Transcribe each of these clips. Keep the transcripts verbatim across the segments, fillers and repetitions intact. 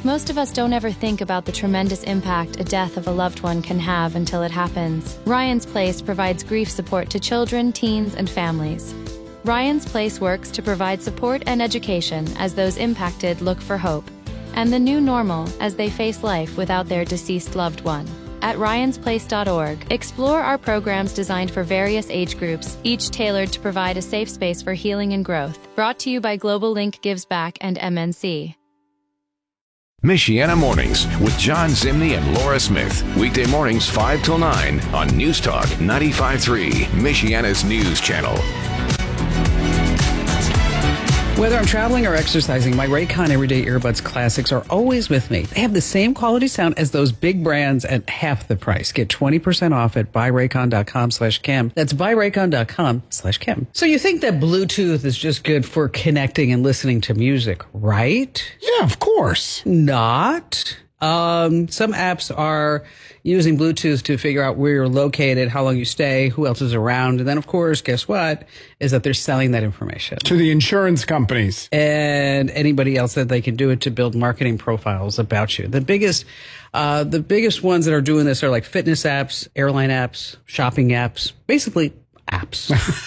Most of us don't ever think about the tremendous impact a death of a loved one can have until it happens. Ryan's Place provides grief support to children, teens, and families. Ryan's Place works to provide support and education as those impacted look for hope and the new normal as they face life without their deceased loved one. At ryans place dot org, explore our programs designed for various age groups, each tailored to provide a safe space for healing and growth. Brought to you by Global Link Gives Back and M N C. Michiana Mornings with John Zimney and Laura Smith. Weekday mornings five till nine on News Talk ninety-five point three, Michiana's news channel. Whether I'm traveling or exercising, my Raycon Everyday Earbuds Classics are always with me. They have the same quality sound as those big brands at half the price. Get twenty percent off at buyraycon.com slash Kim. That's buyraycon.com slash Kim. So you think that Bluetooth is just good for connecting and listening to music, right? Yeah, of course. Not. Um, some apps are using Bluetooth to figure out where you're located, how long you stay, who else is around. And then, of course, guess what? Is that they're selling that information to the insurance companies and anybody else that they can do it to build marketing profiles about you. The biggest, uh, the biggest ones that are doing this are like fitness apps, airline apps, shopping apps, basically apps.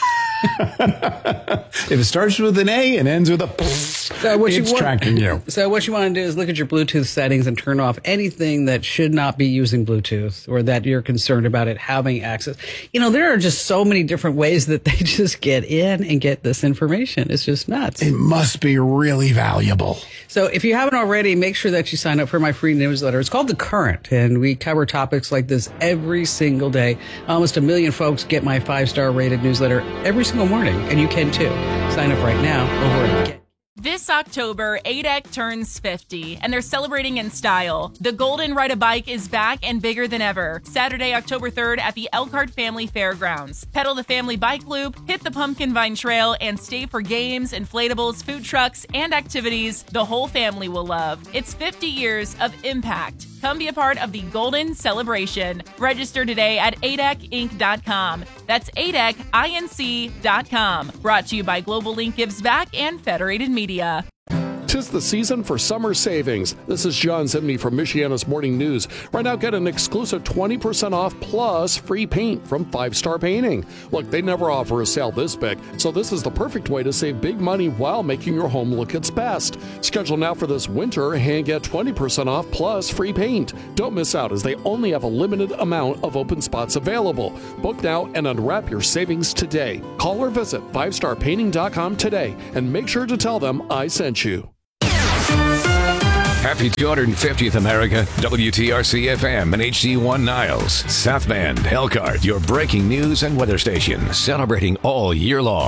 If it starts with an A and ends with a so what it's you want, tracking you. So what you want to do is look at your Bluetooth settings and turn off anything that should not be using Bluetooth or that you're concerned about it having access. You know, there are just so many different ways that they just get in and get this information. It's just nuts. It must be really valuable. So if you haven't already, make sure that you sign up for my free newsletter. It's called The Current, and we cover topics like this every single day. Almost a million folks get my five-star rated newsletter every single morning, and you can too. Sign up right now over at Get. This October, A D E C turns fifty, and they're celebrating in style. The Golden Ride a Bike is back and bigger than ever. Saturday, October third at the Elkhart Family Fairgrounds. Pedal the family bike loop, hit the Pumpkin Vine Trail, and stay for games, inflatables, food trucks, and activities the whole family will love. It's fifty years of impact. Come be a part of the Golden Celebration. Register today at A D E C inc dot com. That's A D E C inc dot com. Brought to you by Global Link Gives Back and Federated Media. Tis the season for summer savings. This is John Zimney from Michiana's Morning News. Right now, get an exclusive twenty percent off plus free paint from Five Star Painting. Look, they never offer a sale this big, so this is the perfect way to save big money while making your home look its best. Schedule now for this winter and get twenty percent off plus free paint. Don't miss out, as they only have a limited amount of open spots available. Book now and unwrap your savings today. Call or visit five star painting dot com today and make sure to tell them I sent you. Happy two hundred fiftieth America, W T R C F M and H D one Niles, South Bend, Elkhart, your breaking news and weather station, celebrating all year long.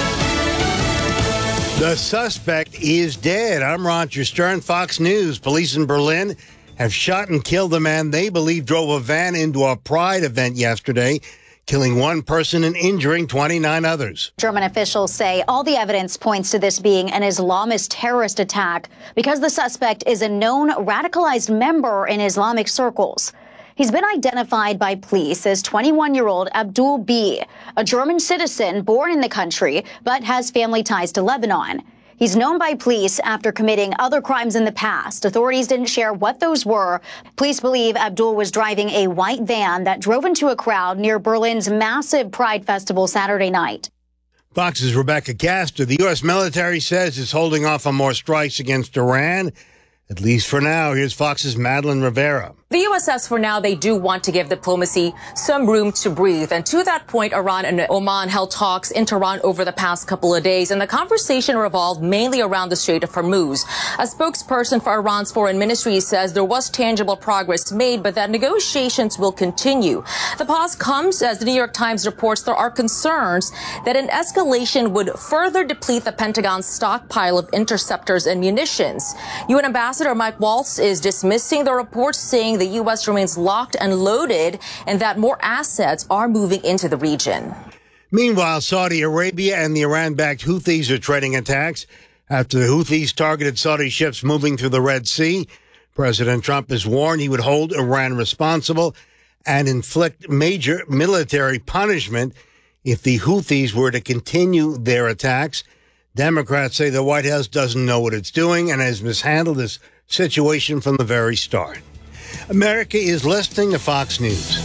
The suspect is dead. I'm Roger Stern, Fox News. Police in Berlin have shot and killed the man they believe drove a van into a Pride event yesterday, killing one person and injuring twenty-nine others. German officials say all the evidence points to this being an Islamist terrorist attack because the suspect is a known radicalized member in Islamic circles. He's been identified by police as twenty-one-year-old Abdul B., a German citizen born in the country but has family ties to Lebanon. He's known by police after committing other crimes in the past. Authorities didn't share what those were. Police believe Abdul was driving a white van that drove into a crowd near Berlin's massive Pride Festival Saturday night. Fox's Rebecca Castor. The U S military says it's holding off on more strikes against Iran, at least for now. Here's Fox's Madeline Rivera. The U S says for now they do want to give diplomacy some room to breathe. And to that point, Iran and Oman held talks in Tehran over the past couple of days, and the conversation revolved mainly around the Strait of Hormuz. A spokesperson for Iran's foreign ministry says there was tangible progress made, but that negotiations will continue. The pause comes as the New York Times reports there are concerns that an escalation would further deplete the Pentagon's stockpile of interceptors and munitions. U N Ambassador Mike Waltz is dismissing the reports, saying the U S remains locked and loaded and that more assets are moving into the region. Meanwhile, Saudi Arabia and the Iran-backed Houthis are treading attacks after the Houthis targeted Saudi ships moving through the Red Sea. President Trump has warned he would hold Iran responsible and inflict major military punishment if the Houthis were to continue their attacks. Democrats say the White House doesn't know what it's doing and has mishandled this situation from the very start. America is listening to Fox News.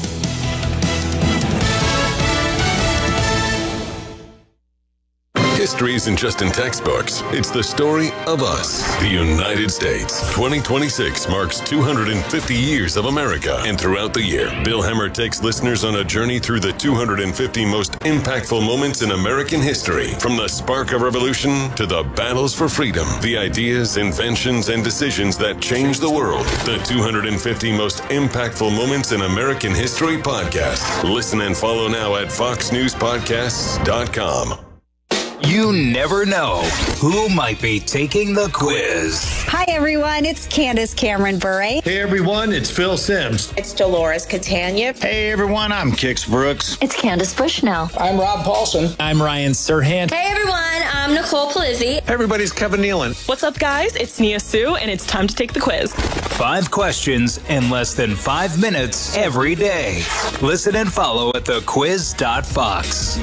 History isn't just in textbooks. It's the story of us, the United States. twenty twenty-six marks two hundred fifty years of America. And throughout the year, Bill Hemmer takes listeners on a journey through the two hundred fifty most impactful moments in American history. From the spark of revolution to the battles for freedom, the ideas, inventions, and decisions that changed the world. The two hundred fifty most impactful moments in American history podcast. Listen and follow now at fox news podcasts dot com. You never know who might be taking the quiz. Hi, everyone. It's Candace Cameron Bure. Hey, everyone. It's Phil Sims. It's Dolores Catania. Hey, everyone. I'm Kix Brooks. It's Candace Bushnell. I'm Rob Paulson. I'm Ryan Serhant. Hey, everyone. I'm Nicole Palizzi. Everybody's Kevin Nealon. What's up, guys? It's Nia Sue, and it's time to take the quiz. Five questions in less than five minutes every day. Listen and follow at the quiz dot fox.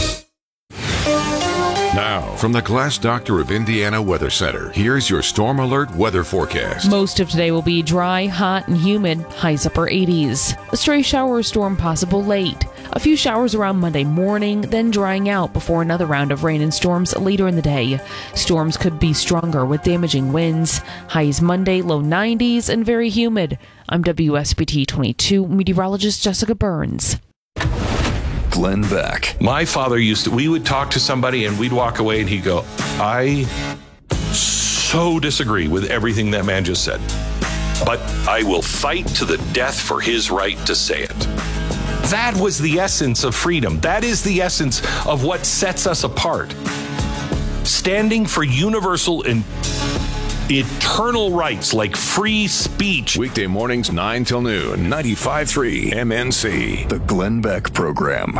Now, from the Glass Doctor of Indiana Weather Center, here's your Storm Alert weather forecast. Most of today will be dry, hot, and humid, highs upper eighties. A stray shower or storm possible late. A few showers around Monday morning, then drying out before another round of rain and storms later in the day. Storms could be stronger with damaging winds. Highs Monday, low nineties, and very humid. I'm W S B T twenty-two meteorologist Jessica Burns. Glenn Beck. My father used to, we would talk to somebody and we'd walk away and he'd go, I so disagree with everything that man just said, but I will fight to the death for his right to say it. That was the essence of freedom. That is the essence of what sets us apart. Standing for universal and eternal rights like free speech. Weekday mornings nine till noon, ninety-five point three M N C. The Glenn Beck Program.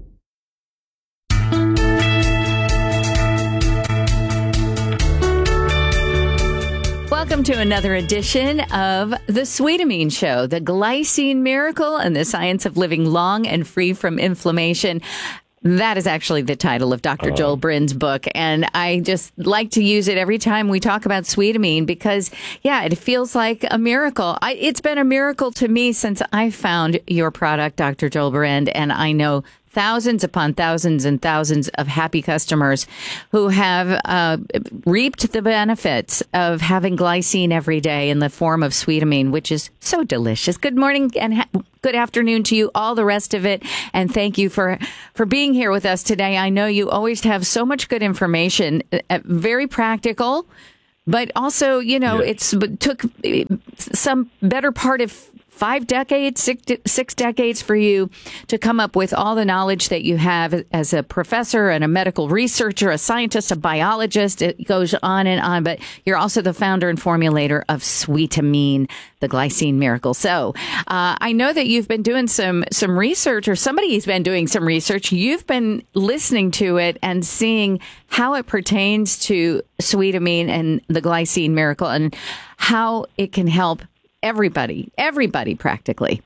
Welcome to another edition of The Sweetamine Show, the glycine miracle and the science of living long and free from inflammation. That is actually the title of Doctor Joel Brin's book, and I just like to use it every time we talk about Sweetamine because, yeah, it feels like a miracle. I, it's been a miracle to me since I found your product, Doctor Joel Brin, and I know thousands upon thousands and thousands of happy customers who have uh, reaped the benefits of having glycine every day in the form of Sweetamine, which is so delicious. Good morning and ha- good afternoon to you, all the rest of it. And thank you for, for being here with us today. I know you always have so much good information, uh, very practical, but also, you know, yes. it's took some better part of Five decades, six, six decades for you to come up with all the knowledge that you have as a professor and a medical researcher, a scientist, a biologist. It goes on and on. But you're also the founder and formulator of Sweetamine, the glycine miracle. So uh, I know that you've been doing some some research, or somebody's been doing some research. You've been listening to it and seeing how it pertains to Sweetamine and the glycine miracle and how it can help Everybody, everybody practically.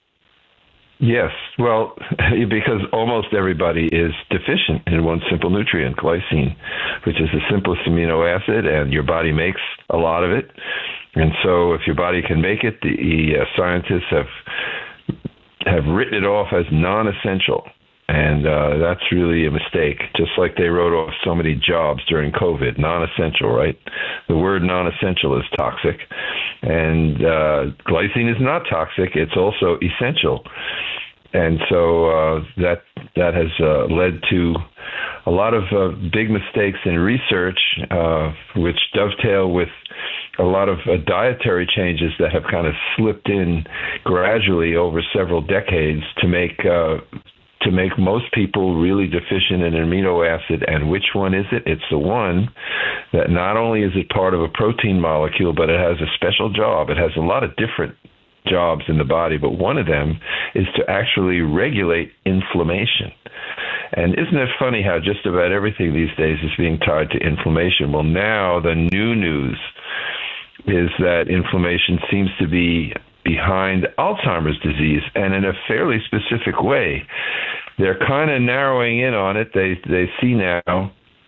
Yes, well, because almost everybody is deficient in one simple nutrient, glycine, which is the simplest amino acid, and your body makes a lot of it. And so if your body can make it, the uh, scientists have have written it off as non-essential. And uh, that's really a mistake, just like they wrote off so many jobs during COVID, non-essential, right? The word non-essential is toxic. And uh, glycine is not toxic. It's also essential. And so uh, that that has uh, led to a lot of uh, big mistakes in research, uh, which dovetail with a lot of uh, dietary changes that have kind of slipped in gradually over several decades to make uh, to make most people really deficient in an amino acid. And which one is it? It's the one that not only is it part of a protein molecule, but it has a special job. It has a lot of different jobs in the body, but one of them is to actually regulate inflammation. And isn't it funny how just about everything these days is being tied to inflammation? Well, now the new news is that inflammation seems to be behind Alzheimer's disease, and in a fairly specific way. They're kind of narrowing in on it. They they see now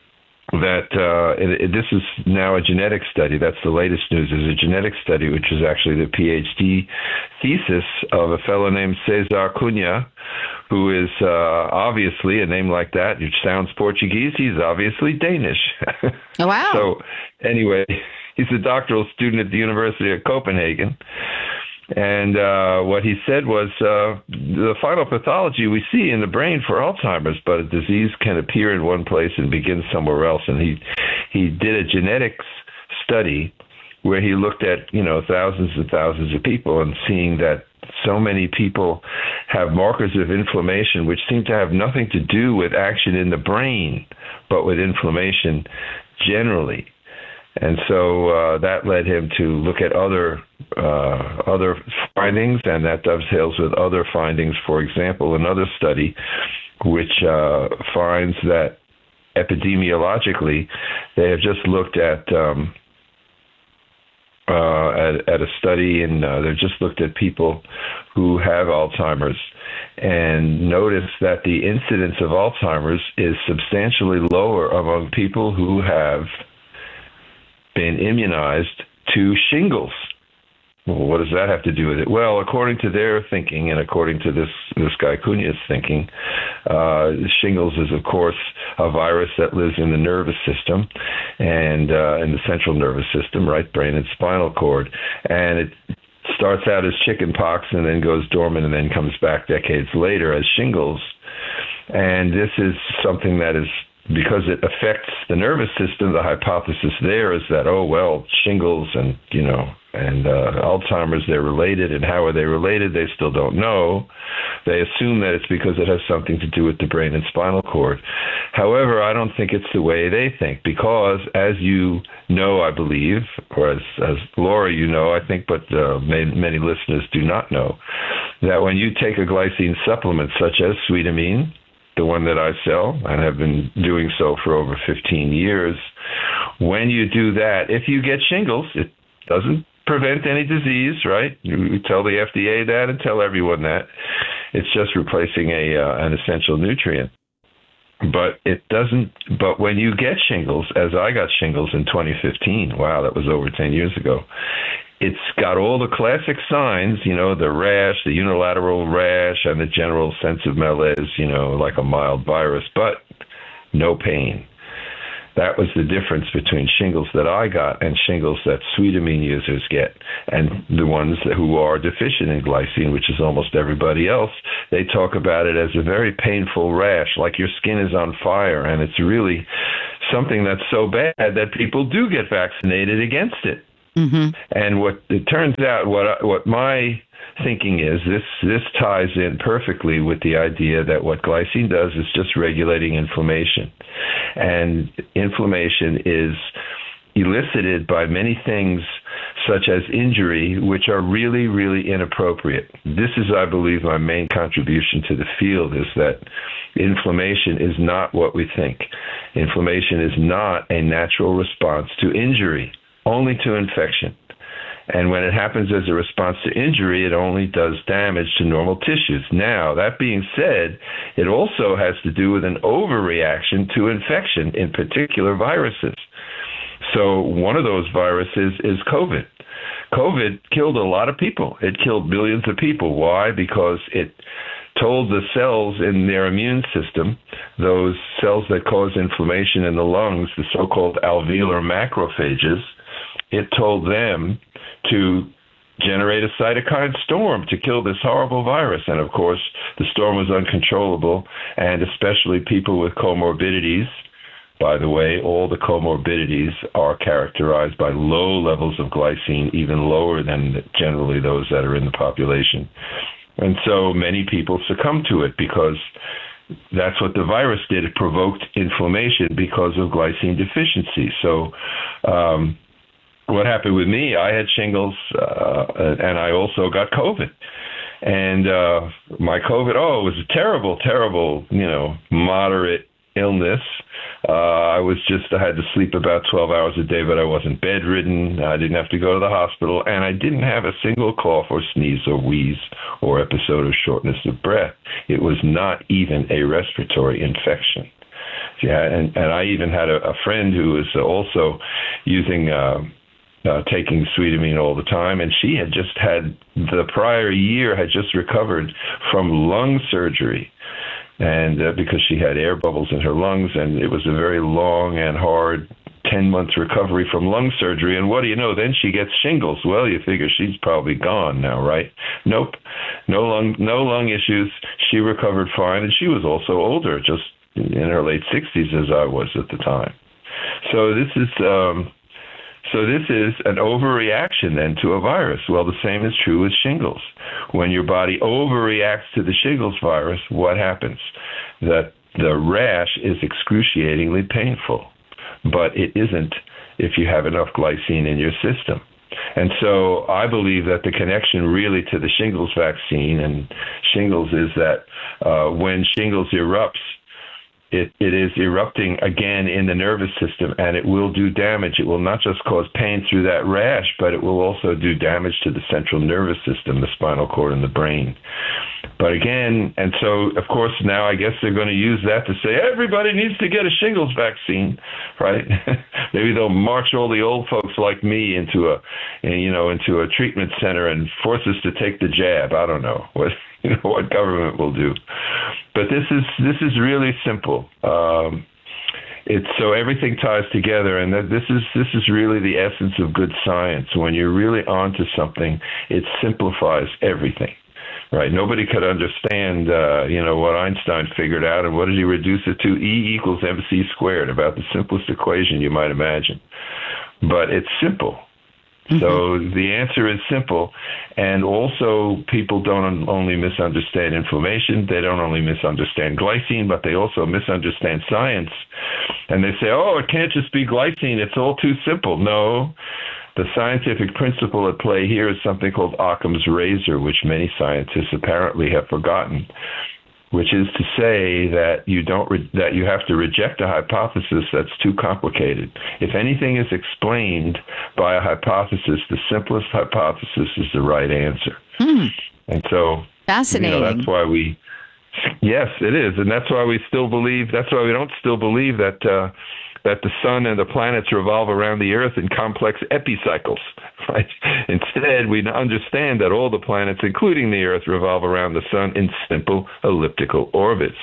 that uh, it, it, this is now a genetic study. That's the latest news, is a genetic study, which is actually the PhD thesis of a fellow named Cesar Cunha, who is uh, obviously, a name like that, which sounds Portuguese, he's obviously Danish. Oh, wow. So anyway, he's a doctoral student at the University of Copenhagen. And uh, what he said was uh, the final pathology we see in the brain for Alzheimer's, but a disease can appear in one place and begin somewhere else. And he he did a genetics study where he looked at, you know, thousands and thousands of people and seeing that so many people have markers of inflammation which seem to have nothing to do with action in the brain, but with inflammation generally. And so uh, that led him to look at other uh, other findings, and that dovetails with other findings. For example, another study which uh, finds that epidemiologically, they have just looked at um, uh, at, at a study, and uh, they've just looked at people who have Alzheimer's, and noticed that the incidence of Alzheimer's is substantially lower among people who have been immunized to shingles. Well, what does that have to do with it? Well, according to their thinking, and according to this this guy Cunha's thinking, uh, shingles is, of course, a virus that lives in the nervous system and uh, in the central nervous system, right brain and spinal cord, and it starts out as chicken pox and then goes dormant and then comes back decades later as shingles. And this is something that is, because it affects the nervous system, the hypothesis there is that, oh, well, shingles and, you know, and uh, Alzheimer's, they're related. And how are they related? They still don't know. They assume that it's because it has something to do with the brain and spinal cord. However, I don't think it's the way they think, because as you know, I believe, or as, as Laura, you know, I think, but uh, many, many listeners do not know, that when you take a glycine supplement such as Sweetamine, the one that I sell and have been doing so for over fifteen years, when you do that, if you get shingles, it doesn't prevent any disease, right? You tell the F D A that and tell everyone that. It's just replacing a uh, an essential nutrient. But it doesn't, but when you get shingles, as I got shingles in twenty fifteen, wow, that was over ten years ago, it's got all the classic signs, you know, the rash, the unilateral rash, and the general sense of malaise, you know, like a mild virus, but no pain. That was the difference between shingles that I got and shingles that Sweetamine users get. And the ones that, who are deficient in glycine, which is almost everybody else, they talk about it as a very painful rash, like your skin is on fire, and it's really something that's so bad that people do get vaccinated against it. Mm-hmm. And what it turns out, what I, what my thinking is, this this ties in perfectly with the idea that what glycine does is just regulating inflammation, and inflammation is elicited by many things such as injury, which are really, really inappropriate. This is, I believe, my main contribution to the field, is that inflammation is not what we think. Inflammation is not a natural response to injury, only to infection. And when it happens as a response to injury, it only does damage to normal tissues. Now, that being said, it also has to do with an overreaction to infection, in particular viruses. So one of those viruses is COVID. COVID killed a lot of people. It killed millions of people. Why? Because it told the cells in their immune system, those cells that cause inflammation in the lungs, the so-called alveolar macrophages, it told them to generate a cytokine storm to kill this horrible virus. And of course, the storm was uncontrollable, and especially people with comorbidities. By the way, all the comorbidities are characterized by low levels of glycine, even lower than generally those that are in the population. And so many people succumb to it because that's what the virus did. It provoked inflammation because of glycine deficiency. So, um, what happened with me, I had shingles, uh, and I also got COVID. And uh, my COVID, oh, it was a terrible, terrible, you know, moderate illness. Uh, I was just, I had to sleep about twelve hours a day, but I wasn't bedridden. I didn't have to go to the hospital, and I didn't have a single cough or sneeze or wheeze or episode of shortness of breath. It was not even a respiratory infection. Yeah, and, and I even had a, a friend who was also using, uh, uh, taking Sweetamine all the time, and she had just had, the prior year had just recovered from lung surgery. And uh, because she had air bubbles in her lungs, and it was a very long and hard ten months recovery from lung surgery. And what do you know? Then she gets shingles. Well, you figure she's probably gone now, right? Nope. No lung, no lung issues. She recovered fine. And she was also older, just in her late sixties as I was at the time. So this is, um, so this is an overreaction then to a virus. Well, the same is true with shingles. When your body overreacts to the shingles virus, what happens? That the rash is excruciatingly painful. But it isn't if you have enough glycine in your system. And so I believe that the connection really to the shingles vaccine and shingles is that uh, when shingles erupts, it, it is erupting again in the nervous system, and it will do damage. It will not just cause pain through that rash, but it will also do damage to the central nervous system, the spinal cord, and the brain. But again, and so, of course, now I guess they're going to use that to say everybody needs to get a shingles vaccine, right? Maybe they'll march all the old folks like me into a, you know, into a treatment center and force us to take the jab. I don't know what, you know, what government will do. But this is this is really simple. Um, it's so everything ties together, and that this is this is really the essence of good science. When you're really onto something, it simplifies everything. Right. Nobody could understand, uh, you know, what Einstein figured out. And what did he reduce it to? E equals mc squared, about the simplest equation you might imagine. But it's simple. Mm-hmm. So the answer is simple. And also, people don't only misunderstand inflammation. They don't only misunderstand glycine, but they also misunderstand science. And they say, oh, it can't just be glycine. It's all too simple. No. The scientific principle at play here is something called Occam's razor, which many scientists apparently have forgotten, which is to say that you don't re- that you have to reject a hypothesis that's too complicated. If anything is explained by a hypothesis, the simplest hypothesis is the right answer. Hmm. And so, fascinating. You know, that's why we. Yes, it is, and that's why we still believe. That's why we don't still believe that. Uh, that the sun and the planets revolve around the Earth in complex epicycles, right? Instead, we understand that all the planets, including the Earth, revolve around the sun in simple elliptical orbits.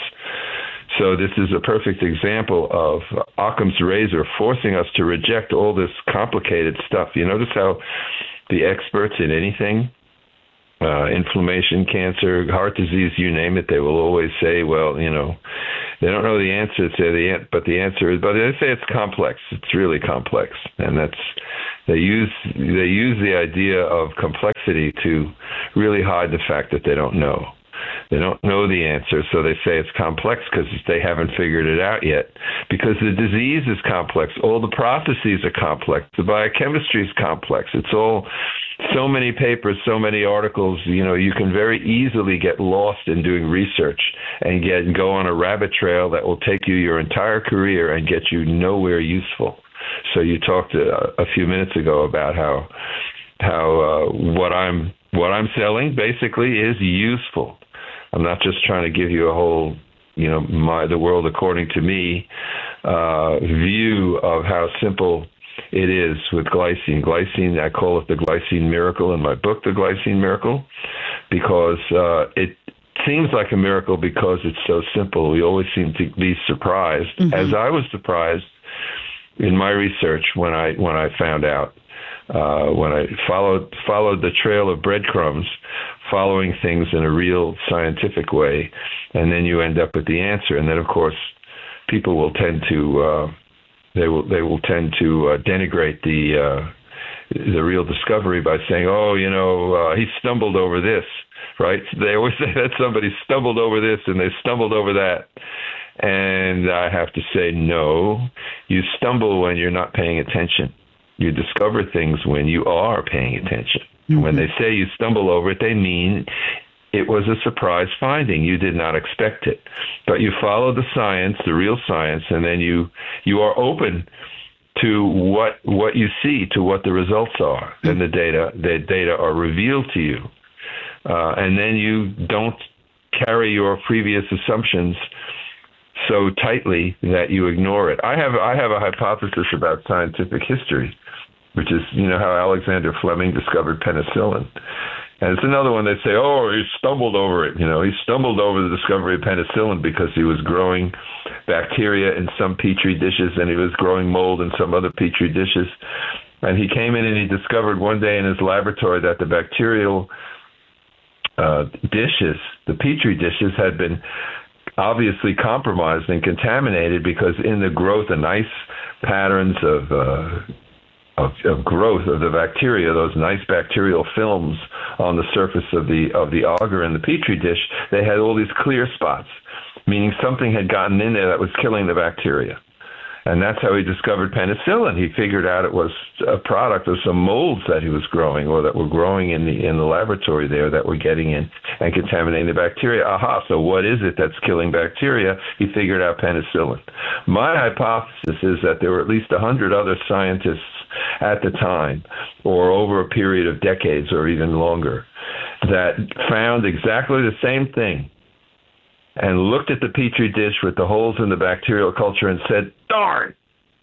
So this is a perfect example of Occam's razor forcing us to reject all this complicated stuff. You notice how the experts in anything, uh, inflammation, cancer, heart disease, you name it, they will always say, well, you know, they don't know the answer, say the but the answer is, but they say it's complex. It's really complex, and that's they use they use the idea of complexity to really hide the fact that they don't know. They don't know the answer, so they say it's complex because they haven't figured it out yet. Because the disease is complex, all the processes are complex, the biochemistry is complex. It's all so many papers, so many articles. You know, you can very easily get lost in doing research and get go on a rabbit trail that will take you your entire career and get you nowhere useful. So you talked a, a few minutes ago about how how uh, what I'm what I'm selling basically is useful. I'm not just trying to give you a whole, you know, my the world according to me uh, view of how simple it is with glycine. Glycine, I call it the glycine miracle in my book, The Glycine Miracle, because uh, it seems like a miracle because it's so simple. We always seem to be surprised, mm-hmm. as I was surprised in my research when I when I found out. Uh, when I followed followed the trail of breadcrumbs, following things in a real scientific way, and then you end up with the answer. And then, of course, people will tend to uh, they will they will tend to uh, denigrate the uh, the real discovery by saying, "Oh, you know, uh, he stumbled over this." Right? They always say that somebody stumbled over this and they stumbled over that. And I have to say, no, you stumble when you're not paying attention. You discover things when you are paying attention. Mm-hmm. When they say you stumble over it, they mean it was a surprise finding. You did not expect it. But you follow the science, the real science, and then you you are open to what what you see, to what the results are. Then the data the data are revealed to you. Uh, and then you don't carry your previous assumptions so tightly that you ignore it. I have I have a hypothesis about scientific history, which is, you know, how Alexander Fleming discovered penicillin. And it's another one. They say, oh, he stumbled over it. You know, he stumbled over the discovery of penicillin because he was growing bacteria in some petri dishes and he was growing mold in some other petri dishes. And he came in and he discovered one day in his laboratory that the bacterial uh, dishes, the petri dishes, had been obviously compromised and contaminated because in the growth, the nice patterns of uh, Of, of growth of the bacteria, those nice bacterial films on the surface of the of the agar in the petri dish, they had all these clear spots, meaning something had gotten in there that was killing the bacteria. And that's how he discovered penicillin. He figured out it was a product of some molds that he was growing or that were growing in the in the laboratory there that were getting in and contaminating the bacteria. Aha, so what is it that's killing bacteria? He figured out penicillin. My hypothesis is that there were at least one hundred other scientists at the time, or over a period of decades or even longer, that found exactly the same thing and looked at the petri dish with the holes in the bacterial culture and said, darn,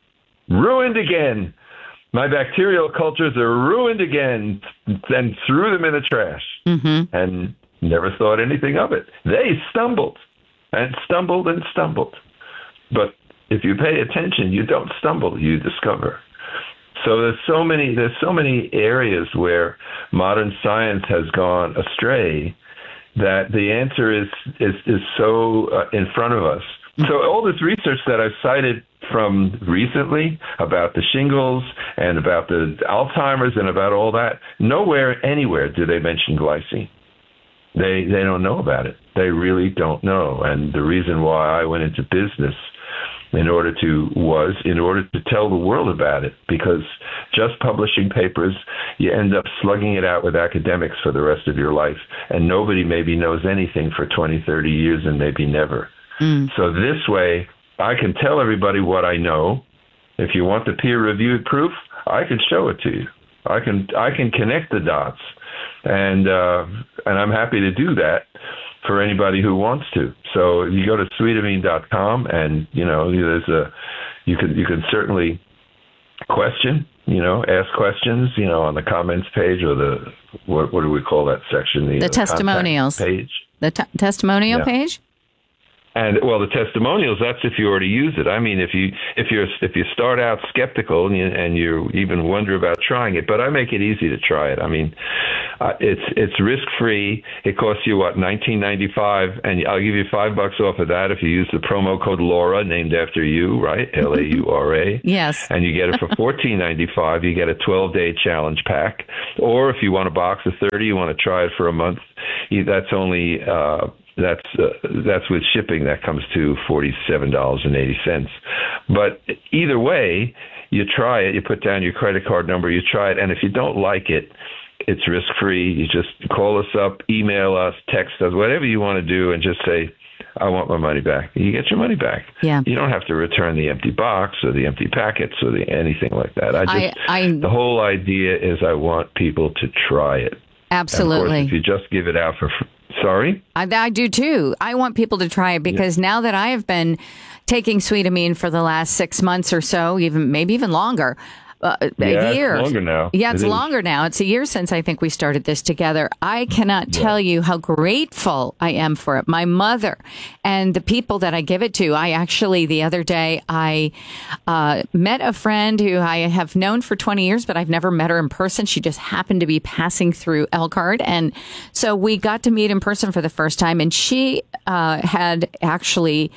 ruined again. My bacterial cultures are ruined again, and threw them in the trash. Mm-hmm. And never thought anything of it. They stumbled and stumbled and stumbled. But if you pay attention, you don't stumble, you discover. So there's so many there's so many areas where modern science has gone astray that the answer is is, is so uh, in front of us. So all this research that I've cited from recently about the shingles and about the Alzheimer's and about all that, nowhere, anywhere do they mention glycine. They they don't know about it. They really don't know. And the reason why I went into business in order to was in order to tell the world about it, because just publishing papers, you end up slugging it out with academics for the rest of your life, and nobody maybe knows anything for twenty, thirty years and maybe never. Mm. So this way, I can tell everybody what I know. If you want the peer-reviewed proof, I can show it to you. I can I can connect the dots, and uh, and I'm happy to do that for anybody who wants to. So you go to sweetamine dot com, and you know there's a you can you can certainly question, you know, ask questions, you know, on the comments page or the what what do we call that section? The, the uh, testimonials page. The t- testimonial yeah. page. And well, the testimonials, that's if you already use it. I mean, if you if you're if you start out skeptical and you, and you even wonder about trying it, but I make it easy to try it. I mean, uh, it's it's risk free. It costs you what nineteen ninety-five, and I'll give you five bucks off of that if you use the promo code Laura, named after you, right? L A U R A. Yes. And you get it for fourteen ninety-five. You get a twelve day challenge pack, or if you want a box of thirty, you want to try it for a month. You, that's only. Uh, That's uh, that's with shipping. That comes to forty-seven dollars and eighty cents. But either way, you try it. You put down your credit card number. You try it, and if you don't like it, it's risk free. You just call us up, email us, text us, whatever you want to do, and just say, "I want my money back." You get your money back. Yeah. You don't have to return the empty box or the empty packets or the anything like that. I just I, I, the whole idea is I want people to try it. Absolutely. And of course, if you just give it out for free. Sorry? I, I do too. I want people to try it because yeah. now that I have been taking Sweetamine for the last six months or so, even maybe even longer, uh, yeah, a year. It's longer now. Yeah, it's it longer now. It's a year since I think we started this together. I cannot yeah. tell you how grateful I am for it. My mother and the people that I give it to. I actually, the other day, I uh, met a friend who I have known for twenty years, but I've never met her in person. She just happened to be passing through Elkhart. And so we got to meet in person for the first time. And she uh, had actually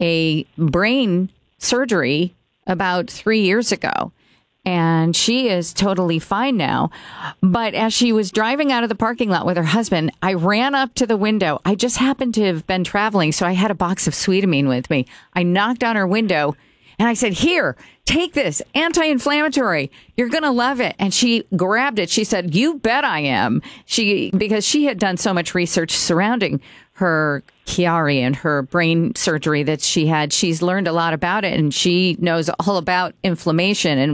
a brain surgery about three years ago. And she is totally fine now. But as she was driving out of the parking lot with her husband, I ran up to the window. I just happened to have been traveling, so I had a box of Sweetamine with me. I knocked on her window and I said, "Here, take this anti-inflammatory. You're going to love it." And she grabbed it. She said, "You bet I am." She, because she had done so much research surrounding her Chiari and her brain surgery that she had. She's learned a lot about it, and she knows all about inflammation and,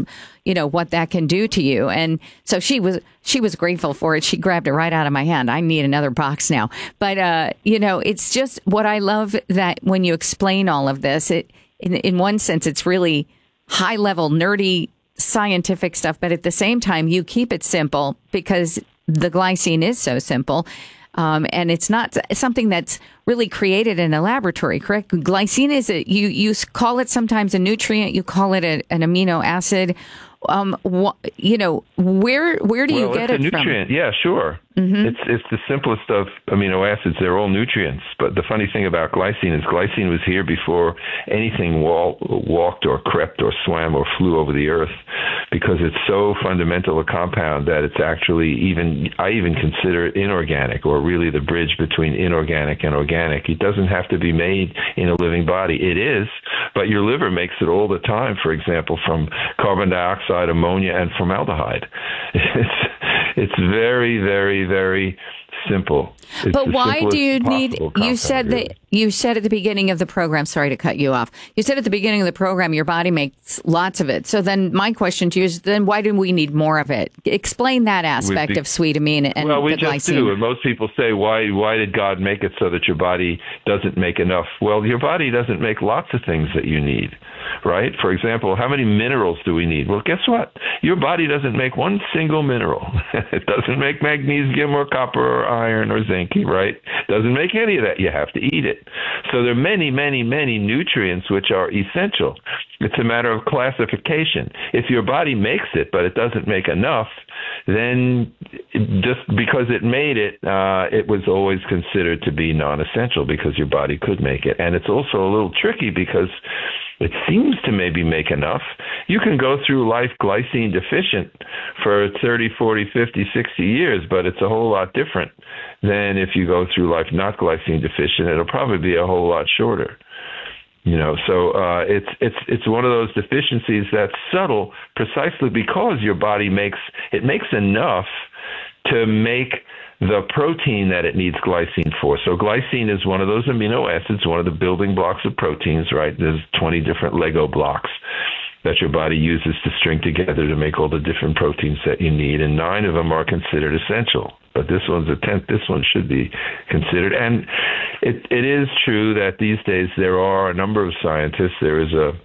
you know, what that can do to you. And so she was she was grateful for it. She grabbed it right out of my hand. I need another box now. But, uh, you know, it's just what I love that when you explain all of this, it in, in one sense, it's really high level, nerdy, scientific stuff. But at the same time, you keep it simple because the glycine is so simple. Um, and it's not something that's really created in a laboratory, correct? Glycine is a, you, you call it sometimes a nutrient, you call it a, an amino acid. Um, wh- you know, where where do well, you get it's it a from? nutrient. Yeah, sure. Mm-hmm. It's it's the simplest of amino acids. They're all nutrients. But the funny thing about glycine is glycine was here before anything wall, walked or crept or swam or flew over the earth, because it's so fundamental a compound that it's actually even, I even consider it inorganic, or really the bridge between inorganic and organic. It doesn't have to be made in a living body. It is, but your liver makes it all the time, for example, from carbon dioxide, ammonia, and formaldehyde. It's, it's very, very, very simple. It's but why do you need, you said really. that, you said at the beginning of the program, sorry to cut you off. You said at the beginning of the program, your body makes lots of it. So then my question to you is, then why do we need more of it? Explain that aspect be, of sweetamine and well, we the just glycine. do. And most people say, why, why did God make it so that your body doesn't make enough? Well, your body doesn't make lots of things that you need, right? For example, how many minerals do we need? Well, guess what? Your body doesn't make one single mineral. It doesn't make magnesium or copper or iron or zinc, right? Doesn't make any of that. You have to eat it. So there are many, many, many nutrients which are essential. It's a matter of classification. If your body makes it, but it doesn't make enough, then just because it made it, uh, it was always considered to be non-essential because your body could make it. And it's also a little tricky because it seems to maybe make enough. You can go through life glycine deficient for thirty, forty, fifty, sixty years, but it's a whole lot different than if you go through life not glycine deficient. It'll probably be a whole lot shorter. You know, so uh, it's it's it's one of those deficiencies that's subtle, precisely because your body makes it makes enough to make the protein that it needs glycine for. So glycine is one of those amino acids, one of the building blocks of proteins, right? There's twenty different Lego blocks that your body uses to string together to make all the different proteins that you need, and nine of them are considered essential. But this one's a tenth. This one should be considered. And it, it is true that these days there are a number of scientists. There is a,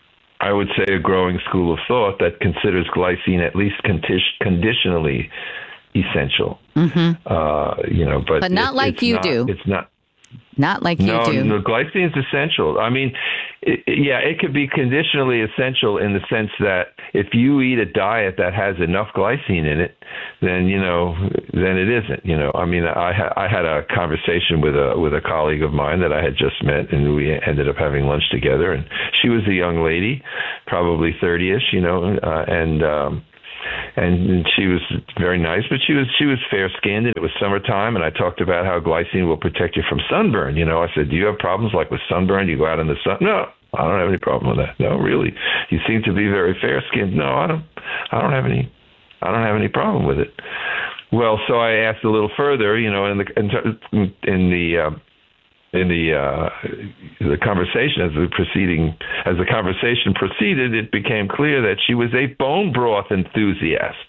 I would say, a growing school of thought that considers glycine at least condi- conditionally essential. Mm-hmm. Uh, you know, but, but not it, like it's you not, do. It's not. Not like no, you do. No, glycine is essential. I mean, it, yeah, it could be conditionally essential in the sense that if you eat a diet that has enough glycine in it, then, you know, then it isn't, you know. I mean, I, ha- I had a conversation with a with a colleague of mine that I had just met, and we ended up having lunch together, and she was a young lady, probably thirty-ish, you know, uh, and um And she was very nice, but she was she was fair-skinned. It was summertime, and I talked about how glycine will protect you from sunburn. You know, I said, do you have problems like with sunburn? You go out in the sun? No, I don't have any problem with that. No, really. You seem to be very fair-skinned. No, I don't. I don't have any. I don't have any problem with it. Well, so I asked a little further. You know, in the in, in the. Uh, In the uh, the conversation, as the proceeding, as the conversation proceeded, it became clear that she was a bone broth enthusiast.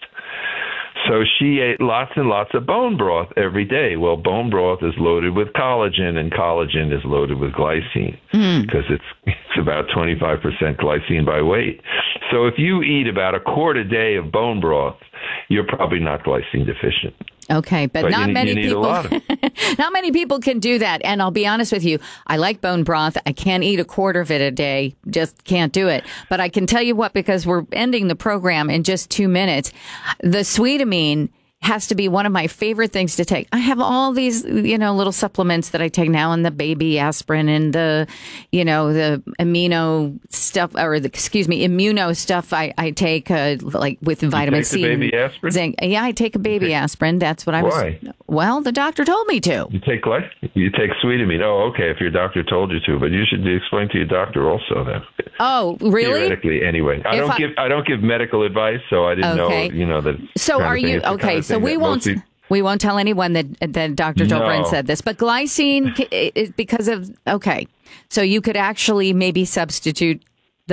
So she ate lots and lots of bone broth every day. Well, bone broth is loaded with collagen, and collagen is loaded with glycine because mm. it's it's about twenty-five percent glycine by weight. So if you eat about a quart a day of bone broth, you're probably not glycine deficient. Okay, but, but not you, many you need people. A lot of it. Not many people can do that. And I'll be honest with you, I like bone broth. I can't eat a quarter of it a day. Just can't do it. But I can tell you what, because we're ending the program in just two minutes, the Sweetamine has to be one of my favorite things to take. I have all these, you know, little supplements that I take now, and the baby aspirin and the, you know, the amino stuff, or the, excuse me, immuno stuff I, I take, uh, like with vitamin you take C. The baby aspirin? Zinc. Yeah, I take a baby take, aspirin. That's what I why? was. Well, the doctor told me to. You take what? You take Sweetamine. Oh, okay. If your doctor told you to, but you should explain to your doctor also then. Oh, really? Theoretically, anyway. I if don't I, give I don't give medical advice, so I didn't okay. know. You know that. So are you okay? So we won't. People, we won't tell anyone that that Doctor Dobrin no. said this, but glycine is because of okay. So you could actually maybe substitute the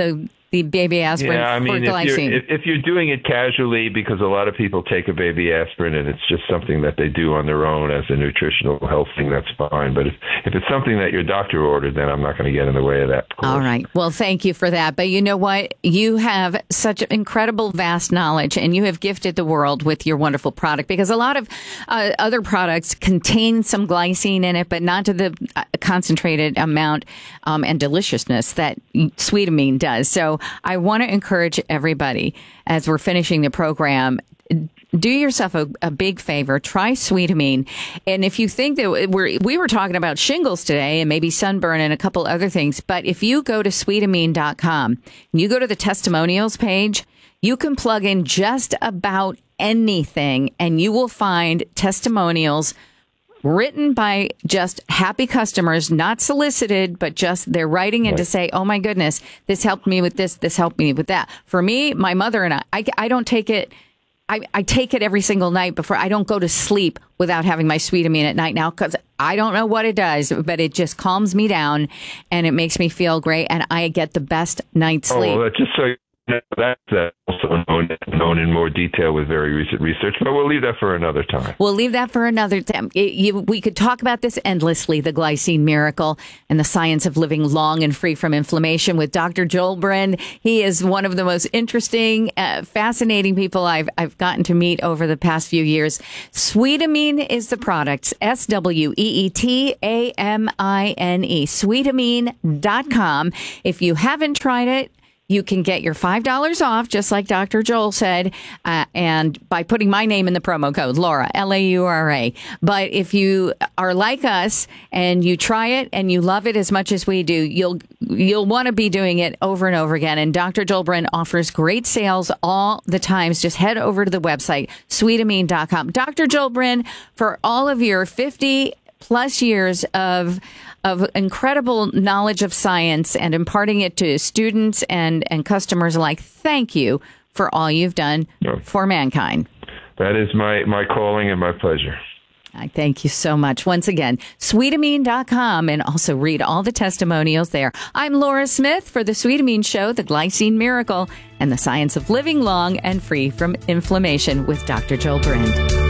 the baby aspirin Yeah, I mean, for if glycine. you're, if, if you're doing it casually, because a lot of people take a baby aspirin and it's just something that they do on their own as a nutritional health thing, that's fine. But if, if it's something that your doctor ordered, then I'm not going to get in the way of that. All right. Well, thank you for that. But you know what? You have such incredible, vast knowledge, and you have gifted the world with your wonderful product, because a lot of uh, other products contain some glycine in it, but not to the uh, concentrated amount um, and deliciousness that Sweetamine does. So I want to encourage everybody, as we're finishing the program, do yourself a, a big favor. Try Sweetamine. And if you think that we're, we were talking about shingles today and maybe sunburn and a couple other things, but if you go to sweetamine dot com and you go to the testimonials page, you can plug in just about anything and you will find testimonials written by just happy customers, not solicited, but just they're writing in to say, oh my goodness, this helped me with this, this helped me with that. For me, my mother and I, I, I don't take it, I, I take it every single night before. I don't go to sleep without having my Sweetamine at night now, because I don't know what it does, but it just calms me down and it makes me feel great, and I get the best night's sleep. Oh, well, just so you know, that's uh, also known, known in more detail with very recent research, but we'll leave that for another time. We'll leave that for another time. It, you, we could talk about this endlessly, the glycine miracle and the science of living long and free from inflammation with Doctor Joel Brin. He is one of the most interesting, uh, fascinating people I've, I've gotten to meet over the past few years. Sweetamine is the product, S W E E T A M I N E, sweetamine dot com. If you haven't tried it, you can get your five dollars off, just like Doctor Joel said, uh, and by putting my name in the promo code, Laura, L A U R A. But if you are like us and you try it and you love it as much as we do, you'll you'll want to be doing it over and over again. And Doctor Joel Brin offers great sales all the times. Just head over to the website, sweetamine dot com. Doctor Joel Brin, for all of your fifty plus years of of incredible knowledge of science and imparting it to students and, and customers alike, thank you for all you've done no. for mankind. That is my, my calling and my pleasure. I thank you so much. Once again, sweetamine dot com, and also read all the testimonials there. I'm Laura Smith for The Sweetamine Show, The Glycine Miracle, and the Science of Living Long and Free from Inflammation with Doctor Joel Brin.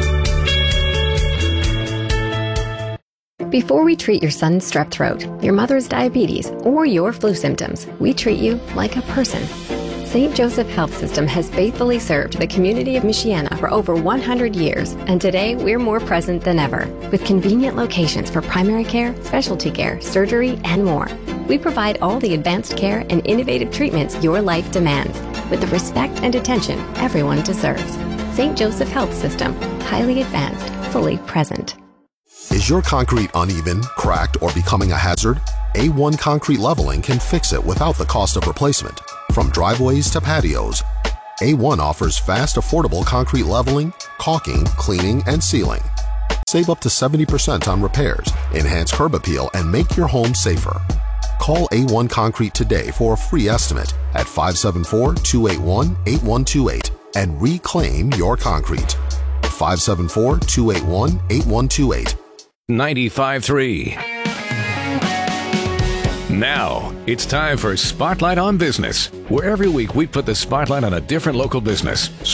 Before we treat your son's strep throat, your mother's diabetes, or your flu symptoms, we treat you like a person. Saint Joseph Health System has faithfully served the community of Michiana for over one hundred years, and today we're more present than ever, with convenient locations for primary care, specialty care, surgery, and more. We provide all the advanced care and innovative treatments your life demands, with the respect and attention everyone deserves. Saint Joseph Health System, highly advanced, fully present. Is your concrete uneven, cracked, or becoming a hazard? A one Concrete Leveling can fix it without the cost of replacement. From driveways to patios, A one offers fast, affordable concrete leveling, caulking, cleaning, and sealing. Save up to seventy percent on repairs, enhance curb appeal, and make your home safer. Call A one Concrete today for a free estimate at five seven four, two eight one, eight one two eight and reclaim your concrete. five seven four, two eight one, eight one two eight. ninety-five point three. Now, it's time for Spotlight on Business, where every week we put the spotlight on a different local business.